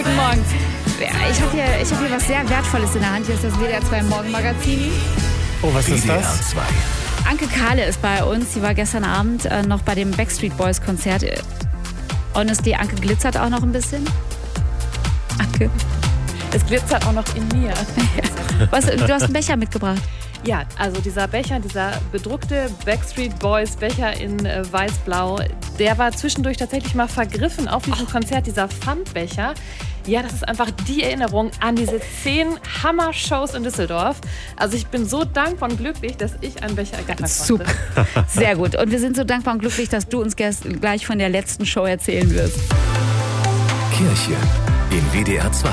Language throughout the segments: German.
Guten Morgen. Ich hab hier was sehr Wertvolles in der Hand. Hier ist das WDR 2 Morgenmagazin. Oh, was ist WDR das? 2. Anke Kahle ist bei uns. Sie war gestern Abend noch bei dem Backstreet Boys Konzert. Honestly, Anke glitzert auch noch ein bisschen. Anke. Es glitzert auch noch in mir. Du hast einen Becher mitgebracht. Ja, also dieser Becher, dieser bedruckte Backstreet Boys Becher in weiß-blau, der war zwischendurch tatsächlich mal vergriffen auf diesem Konzert, dieser Pfandbecher. Ja, das ist einfach die Erinnerung an diese 10 Hammer-Shows in Düsseldorf. Also ich bin so dankbar und glücklich, dass ich einen Becher ergattern konnte. Super, sehr gut. Und wir sind so dankbar und glücklich, dass du uns gleich von der letzten Show erzählen wirst. Kirche in WDR 2.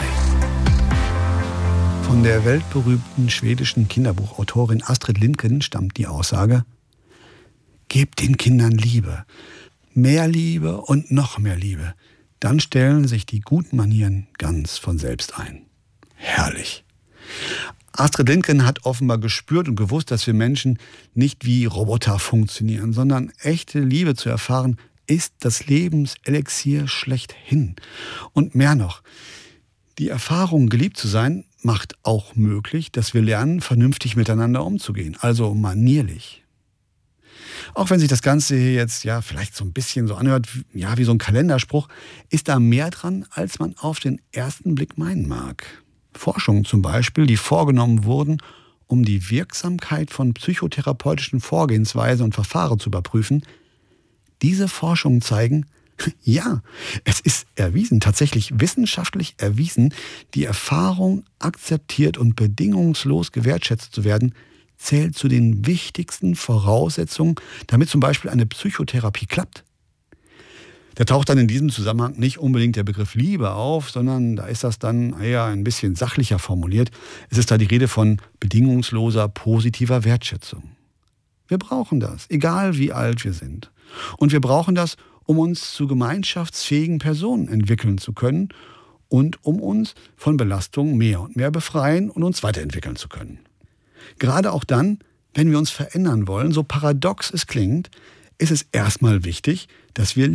Von der weltberühmten schwedischen Kinderbuchautorin Astrid Lindgren stammt die Aussage: Gebt den Kindern Liebe, mehr Liebe und noch mehr Liebe. Dann stellen sich die guten Manieren ganz von selbst ein. Herrlich. Astrid Lindgren hat offenbar gespürt und gewusst, dass wir Menschen nicht wie Roboter funktionieren, sondern echte Liebe zu erfahren, ist das Lebenselixier schlechthin. Und mehr noch, die Erfahrung, geliebt zu sein, macht auch möglich, dass wir lernen, vernünftig miteinander umzugehen, also manierlich. Auch wenn sich das Ganze hier jetzt vielleicht so ein bisschen so anhört, wie so ein Kalenderspruch, ist da mehr dran, als man auf den ersten Blick meinen mag. Forschungen zum Beispiel, die vorgenommen wurden, um die Wirksamkeit von psychotherapeutischen Vorgehensweisen und Verfahren zu überprüfen, diese Forschungen zeigen, ja, es ist erwiesen, tatsächlich wissenschaftlich erwiesen, die Erfahrung, akzeptiert und bedingungslos gewertschätzt zu werden, zählt zu den wichtigsten Voraussetzungen, damit zum Beispiel eine Psychotherapie klappt. Da taucht dann in diesem Zusammenhang nicht unbedingt der Begriff Liebe auf, sondern da ist das dann eher ein bisschen sachlicher formuliert. Es ist da die Rede von bedingungsloser, positiver Wertschätzung. Wir brauchen das, egal wie alt wir sind. Und wir brauchen das, um uns zu gemeinschaftsfähigen Personen entwickeln zu können und um uns von Belastungen mehr und mehr befreien und uns weiterentwickeln zu können. Gerade auch dann, wenn wir uns verändern wollen, so paradox es klingt, ist es erstmal wichtig, dass wir